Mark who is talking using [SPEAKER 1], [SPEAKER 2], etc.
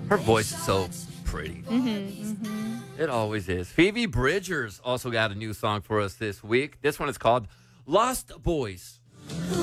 [SPEAKER 1] Her voice is so pretty. It always is. Phoebe Bridgers also got a new song for us this week. This one is called Lost Boys.